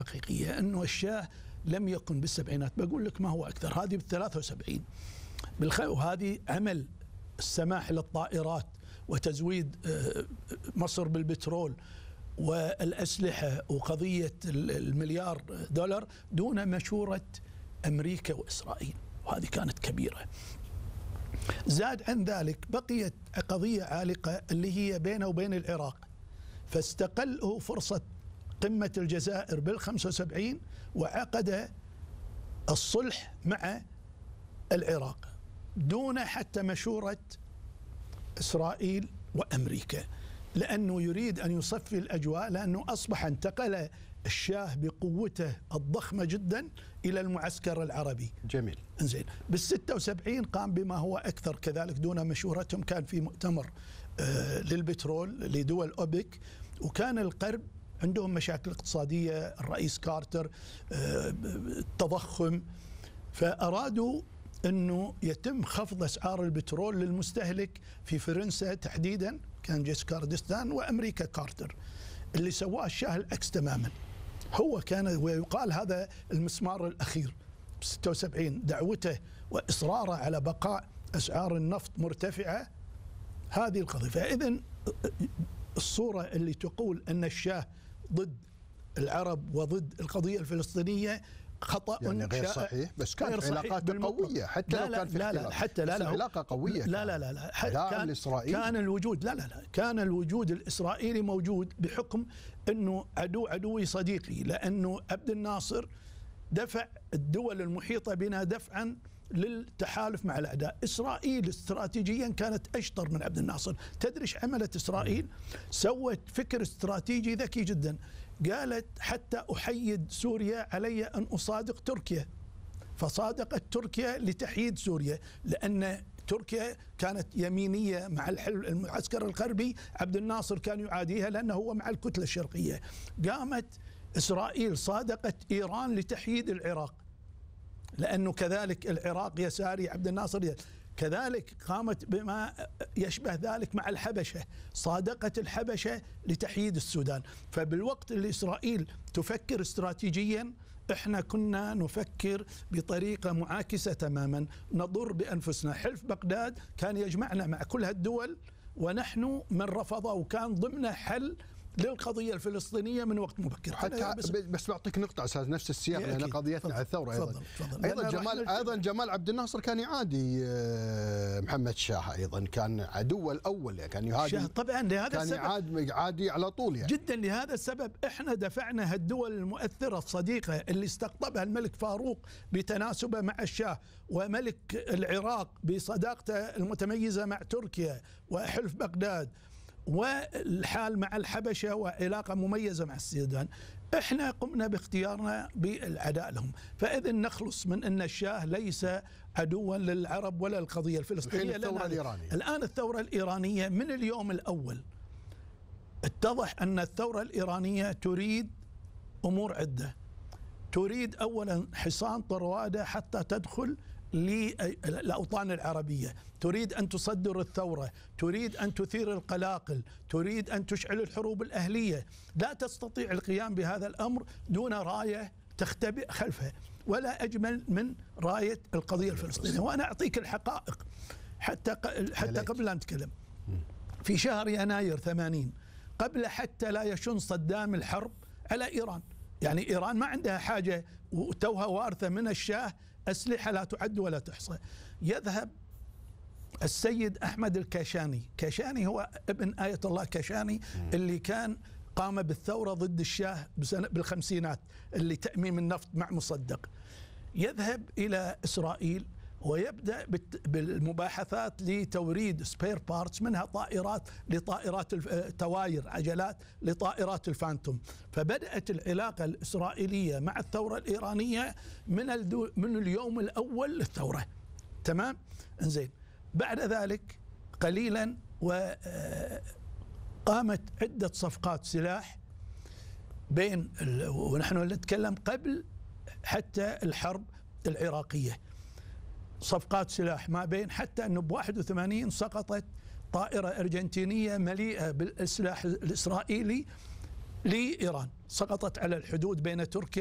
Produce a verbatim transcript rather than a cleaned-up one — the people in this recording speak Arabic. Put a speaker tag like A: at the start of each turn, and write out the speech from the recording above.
A: حقيقية أنه الشاه لم يكن بالسبعينات، بقول لك ما هو أكثر، هذه بالثلاثة وسبعين بالخ... وهذه عمل السماح للطائرات وتزويد مصر بالبترول والأسلحة وقضية المليار دولار دون مشورة أمريكا وإسرائيل، وهذه كانت كبيرة. زاد عن ذلك بقيت قضية عالقة اللي هي بينه وبين العراق، فاستقله فرصة قمة الجزائر بالخمسة وسبعين وعقد الصلح مع العراق دون حتى مشورة إسرائيل وأمريكا، لأنه يريد أن يصفي الأجواء، لأنه أصبح انتقل الشاه بقوته الضخمة جدا إلى المعسكر العربي.
B: جميل.
A: انزين بالستة وسبعين قام بما هو أكثر كذلك دون مشورتهم، كان في مؤتمر آه للبترول لدول أوبك، وكان الغرب عندهم مشاكل اقتصادية، الرئيس كارتر، آه التضخم، فأرادوا أنه يتم خفض أسعار البترول للمستهلك في فرنسا تحديدا، كان جيس كاردستان، وأمريكا كارتر. اللي سواه الشاه العكس تماما، هو كان ويقال هذا المسمار الأخير ستة وسبعين، دعوته وإصراره على بقاء أسعار النفط مرتفعة، هذه القضية. فإذا الصورة اللي تقول أن الشاه ضد العرب وضد القضية الفلسطينية خطأ،
B: يعني غير صحيح، بس كانت علاقات قوية حتى
A: لا
B: لو كان في
A: لا لا حتى لا لا
B: علاقة قوية.
A: لا لا لا لا
B: كان الإسرائيلي
A: كان الوجود لا لا لا كان الوجود الإسرائيلي موجود بحكم أنه عدو عدوي صديقي، لأنه عبد الناصر دفع الدول المحيطة بنا دفعا للتحالف مع الأعداء. إسرائيل استراتيجيا كانت أشطر من عبد الناصر. تدري ايش عملت إسرائيل؟ سوت فكر استراتيجي ذكي جدا، قالت حتى أحيد سوريا علي أن أصادق تركيا، فصادقت تركيا لتحييد سوريا، لأن تركيا كانت يمينية مع المعسكر الغربي، عبد الناصر كان يعاديها لأنه هو مع الكتلة الشرقية. قامت إسرائيل صادقت إيران لتحييد العراق، لأنه كذلك العراق يساري، عبد الناصر يساري. كذلك قامت بما يشبه ذلك مع الحبشة، صادقت الحبشة لتحييد السودان. فبالوقت اللي إسرائيل تفكر استراتيجيا، احنا كنا نفكر بطريقة معاكسة تماما، نضر بأنفسنا. حلف بغداد كان يجمعنا مع كل هالدول ونحن من رفضه، وكان ضمن حل للقضية الفلسطينية من وقت مبكر.
B: حتى بس, بس بعطيك نقطة أساس نفس السياق، لأن قضيتنا على الثورة أيضا.
A: فضل فضل.
B: أيضا جمال أيضا جمال عبد الناصر كان يعادي محمد شاه، أيضا كان عدوه الأول، يعني كان يعادي
A: طبعا لهذا
B: كان
A: السبب
B: يعادي يعادي على طول يعني.
A: جدا لهذا السبب احنا دفعنا هالدول المؤثرة الصديقة اللي استقطبها الملك فاروق بتناسبه مع الشاه، وملك العراق بصداقته المتميزة مع تركيا وحلف بغداد، والحال مع الحبشة وعلاقة مميزة مع السودان. احنا قمنا باختيارنا بالعداء لهم، فإذا نخلص من أن الشاه ليس عدوا للعرب ولا القضية الفلسطينية.
B: الثورة الإيرانية
A: الآن الثورة الإيرانية من اليوم الأول اتضح أن الثورة الإيرانية تريد أمور عدة. تريد أولا حصان طروادة حتى تدخل للأوطان العربية، تريد أن تصدر الثورة، تريد أن تثير القلاقل، تريد أن تشعل الحروب الأهلية. لا تستطيع القيام بهذا الأمر دون راية تختبئ خلفها، ولا أجمل من راية القضية الفلسطينية. وأنا أعطيك الحقائق حتى حتى قبل أن نتكلم. في شهر يناير ثمانين، قبل حتى لا يشن صدام الحرب على إيران، يعني إيران ما عندها حاجة وتوها وارثة من الشاه أسلحة لا تعد ولا تحصى، يذهب السيد أحمد الكاشاني. كاشاني هو ابن آية الله كاشاني اللي كان قام بالثورة ضد الشاه بالخمسينات، اللي تأميم النفط مع مصدق. يذهب إلى إسرائيل ويبدأ بالمباحثات لتوريد سبير بارتس، منها طائرات لطائرات تواير عجلات لطائرات الفانتوم. فبدأت العلاقة الإسرائيلية مع الثورة الإيرانية من من اليوم الأول للثورة. تمام؟ انزين. بعد ذلك قليلا وقامت عدة صفقات سلاح بين، ونحن نتكلم قبل حتى الحرب العراقية، صفقات سلاح ما بين، حتى أنه بواحد وثمانين سقطت طائرة أرجنتينية مليئة بالسلاح الإسرائيلي لإيران، سقطت على الحدود بين تركيا